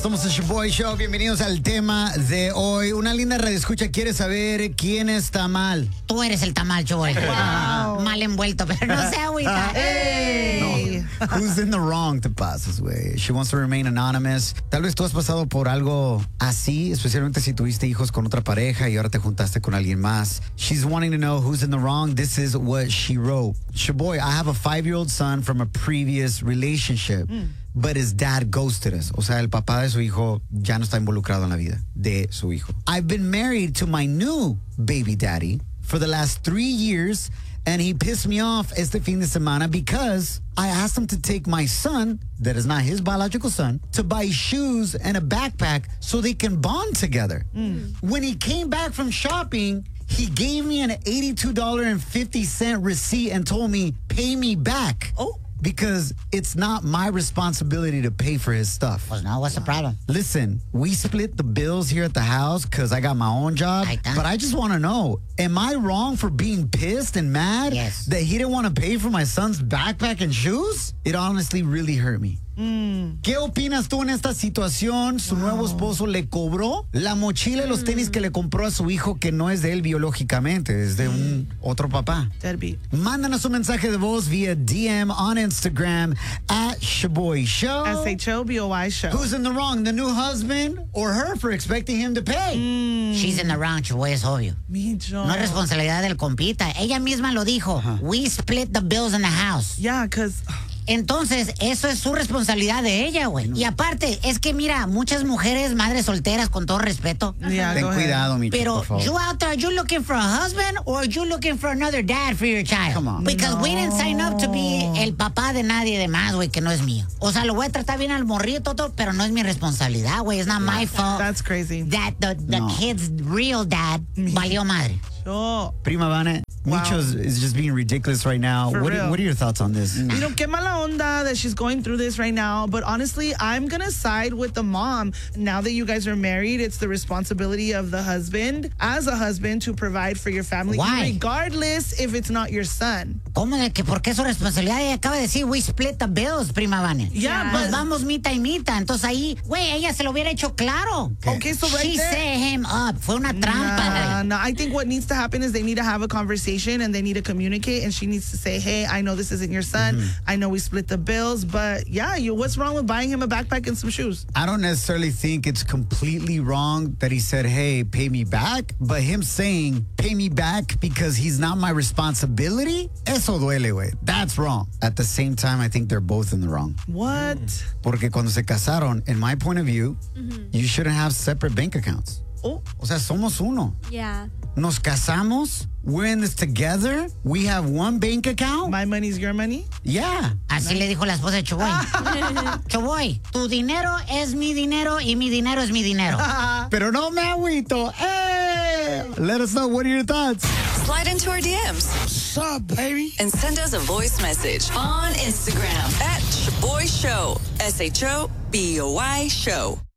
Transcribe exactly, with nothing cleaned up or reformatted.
Somos el Shoboy Show. Bienvenidos al tema de hoy. Una linda radioescucha quiere saber quién está mal. Tú eres el tamal, Shoboy. Wow. Mal envuelto, pero no se agüita. Hey. No. Who's in the wrong te pasas, güey? She wants to remain anonymous. Tal vez tú has pasado por algo así, especialmente si tuviste hijos con otra pareja y ahora te juntaste con alguien más. She's wanting to know who's in the wrong. This is what she wrote. Shoboy, I have a five-year-old son from a previous relationship. Mm. But his dad ghosted us. O sea, el papá de su hijo ya no está involucrado en la vida de su hijo. I've been married to my new baby daddy for the last three years, and he pissed me off este fin de semana because I asked him to take my son, that is not his biological son, to buy shoes and a backpack so they can bond together. Mm. When he came back from shopping, he gave me an eighty-two dollars and fifty cents receipt and told me, pay me back. Oh. Because it's not my responsibility to pay for his stuff. Pues no, what's the problem? Listen, we split the bills here at the house because I got my own job. But I just want to know, am I wrong for being pissed and mad yes. that he didn't want to pay for my son's backpack and shoes? It honestly really hurt me. Mm. ¿Qué opinas tú en esta situación? Su wow. nuevo esposo le cobró la mochila y los tenis que le compró a su hijo, que no es de él biológicamente, es de un otro papá. Deadbeat. Mándanos un mensaje de voz vía D M on Instagram at Shoboy Show. S H O B O Y Show. Who's in the wrong, the new husband or her for expecting him to pay? Mm. She's in the wrong, Shoboy, es obvio. Me, John. No es responsabilidad del compita. Ella misma lo dijo. Uh-huh. We split the bills in the house. Yeah, because... Entonces, eso es su responsabilidad de ella, güey. No. Y aparte, es que mira, muchas mujeres, madres solteras, con todo respeto. Yeah, Ten cuidado, mi Pero, por favor. you out there, are you looking for a husband or are you looking for another dad for your child? Come on. Because no. we didn't sign up to be el papá de nadie de más, güey, que no es mío. O sea, lo voy a tratar bien al morrillo, todo, pero no es mi responsabilidad, güey. It's not yeah. my fault. That's crazy. That the, the no. kid's real dad valió madre. Oh. Prima Vane, wow. Micho is just being ridiculous right now. For what, real. what are your thoughts on this? You know, qué mala onda that she's going through this right now. But honestly, I'm going to side with the mom. Now that you guys are married, it's the responsibility of the husband, as a husband, to provide for your family. Why? Regardless if it's not your son. ¿Cómo de que por qué es su responsabilidad? Ella acaba de decir, we split the bills, Prima Vane. Yeah, Nos but... vamos mita y mita. Entonces ahí, güey, ella se lo hubiera hecho claro. Okay, okay so right She there... set him up. Fue una trampa. Nah, nah, I think what needs to happen is they need to have a conversation and they need to communicate, and she needs to say, hey, I know this isn't your son. Mm-hmm. I know we split the bills, but yeah, you, what's wrong with buying him a backpack and some shoes? I don't necessarily think it's completely wrong that he said, hey, pay me back, but him saying, pay me back because he's not my responsibility, eso duele, güey. That's wrong. At the same time, I think they're both in the wrong. What? Porque cuando se casaron, in my point of view, mm-hmm. you shouldn't have separate bank accounts. Oh. O sea, somos uno. Yeah. Nos casamos. We're in this together. We have one bank account. My money's your money? Yeah. Así le dijo la esposa de Shoboy. Shoboy, tu dinero es mi dinero y mi dinero es mi dinero. Pero no me agüito. Hey! Let us know, what are your thoughts? Slide into our D Ms. What's up, baby? And send us a voice message on Instagram at Shoboy Show. S H O B O Y Show.